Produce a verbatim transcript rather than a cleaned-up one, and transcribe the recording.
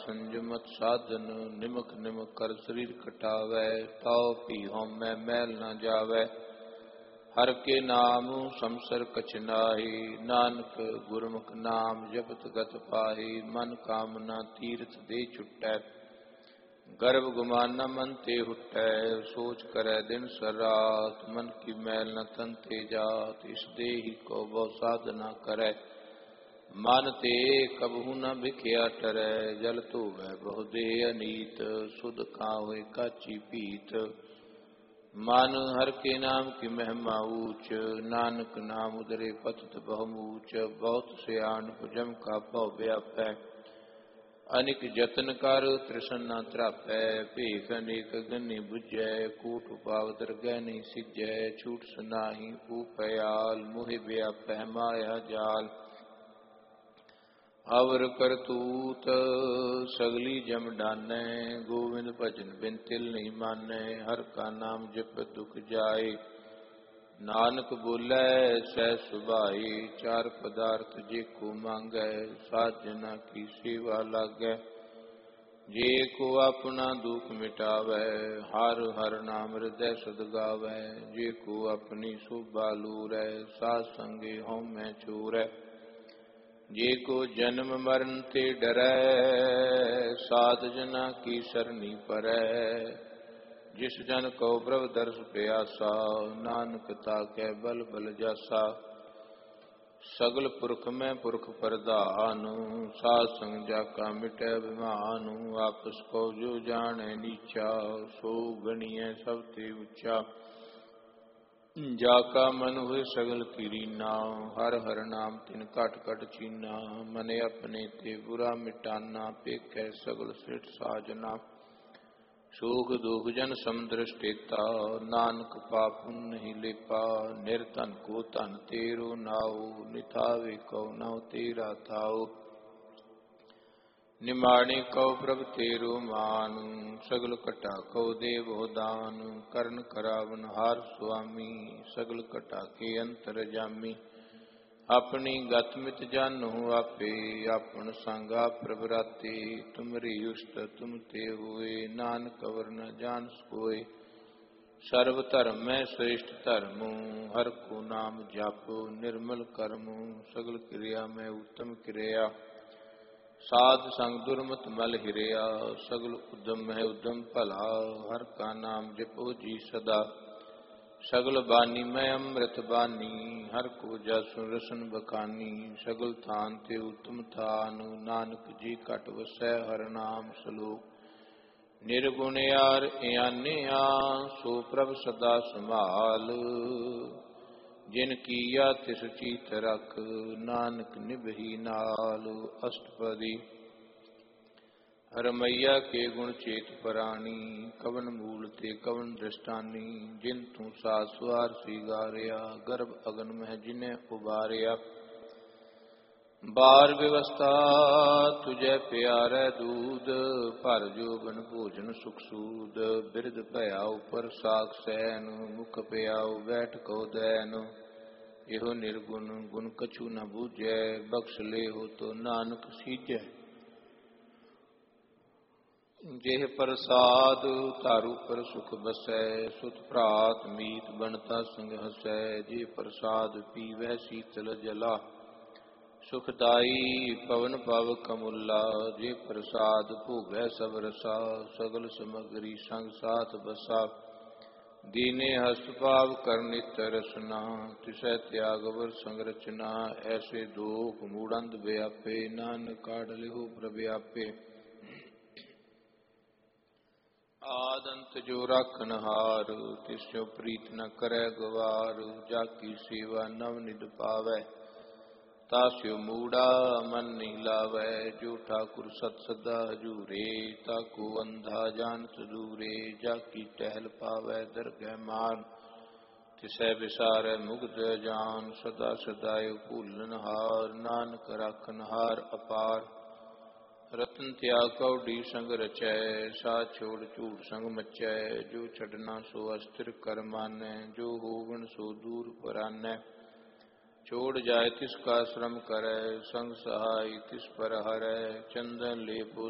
संजमत साधन निमक निमक कर शरीर कटावै, ताव पी होमै मैल न जावै। हर के नाम समसर कछ नाहि, नानक गुरमुख नाम जपत गत पाहि। मन कामना तीर्थ दे छुटै, गर्भ गुमाना मन ते हुटै। सोच करे दिन सरात, मन की मैल न तन ते जात। इस देहि को बहु साधना करै, मन ते कबहू न भिखिया टरै। जल तो वह बहु देह अनीत, सुध खाओ काची पीत। मन हर के नाम की महिमा ऊंच, नानक नाम उदरे पतित बहुमूच। बहुत सियान भुजम का भव व्यापै, अनिक जतन कर तृष्ण न त्रापै। भेख अनेक गनि बुझै, कूट पाव दरगह नहीं सिजै। छूट सुनाही उपयाल, मोहि व्यापै माया जाल। अवर करतूत सगली जम डानै, गोविंद भजन बिन तिल नहीं मानै। हर का नाम जप दुख जाए, नानक बोलै सह सुभाई। चार पदार्थ जे को मांगै, साजना की सेवा लागै। जे को अपना दुख मिटावै, हर हर नाम हृदय सद गावै। जे को अपनी शोभा लूरै, साध संगे होमै चूरै। जे को जन्म मरण ते डरै, साध जना की सरनी परै। जिस जन को प्रभ दर्श प्यासा, नानक ताकै बल बल जासा। सगल पुरख में पुरख प्रधान, साध संग जाका मिटै अभिमान। आपस को जो जाने नीचा, सो गणिय सब ते ऊंचा। जाका मन हुए सगल कीरीना, हर हर नाम तिन कट कट चीना। मन अपने ते बुरा मिटाना, पेखै सगल सिठ साजना। सुख दुख जन समदृष्टेता, नानक पाप नहीं लेपा। निर्धन को धन तेरो नाओ, निथावे को नाव तेरा थाओ। निमाणे कौ प्रभ तेरो मान, सगल कटा कौ देव दान। कर्ण करावन हार स्वामी, सगल कटा के अंतर जामी। अपनी गत मित जानू आपे, आपन संगा प्रभराते। तुमरी उस्त तुम ते हुए, नानक अवर न जान सोए। सर्व धर्म में श्रेष्ठ धर्म, हर को नाम जापो निर्मल कर्म। सगल क्रिया में उत्तम क्रिया, साध संग दुर्मत मल हिरिया। सगल उद्यम है उद्यम भला, हर का नाम जपो जी सदा। सगल बानी में अमृत बानी, हर को जसु रसन बखानी। सगल थान ते उत्तम थान, नानक जी कट वसै हर नाम सलोक। निर्गुण यार यान्या, सो प्रभ सदा संभाल। जिन किया तिस चीत रख, नानक निभही नाल। अष्टपदी। रमैया के गुण चेत पराणी, कवन मूल ते कवन दृष्टानी। जिन तू सात सुहार सिगारिया, गर्भ अगन में जिन्हें उबारिया। बार व्यवस्था तुझे प्यारे दूध, भर जोबन भोजन सुख सूद। बिरद भया ऊपर साख सैन, मुख प्याओ बैठ को दैन। एहो निर्गुण गुण कछु न बूझै, बख्श ले हो तो नानक सीजै। जेह प्रसाद तारू पर सुख बसै, सुत प्रात मीत बनता संग हसै। जे प्रसाद पीवै शीतल जला, सुखदाई पवन पव कमुला। जे प्रसाद भोगै सब रसा, सगल समग्री संग साथ बसा। दीने हस्त पाव कर नित्य रसना, तिसै त्याग वर संग रचना। ऐसे दोख मूढ़ंद व्यापे, नानक काढ़ लिहो प्रव्यापे। आदंत जो राखन हार, तिस्यो प्रीत न करे गवार। जाकी सेवा नव निध पावै, तास्यो मूढ़ा मन नहीं लावै। जो ठाकुर सत सदा हजूरे, ताको अंधा जानत दूरे। जाकी टहल पावै दरगह मान, तिसै विसारै मुग्ध जान। सदा सदाय भूलन हार, नानक राखन हार अपार। रतन त्याग कौडी संग रचै, साथ छोड़ झूठ संग मचै। जो छड़ना सो अस्थिर कर मानै, जो होवन सो दूर परानै। छोड़ जाय तिसका श्रम करै, संग सहाय तिस पर हरै। चंदन लेपो